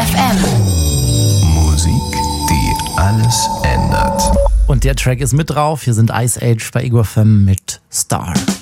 FM. Musik, die alles ändert. Und der Track ist mit drauf. Hier sind Ice Age bei Ego FM mit Star.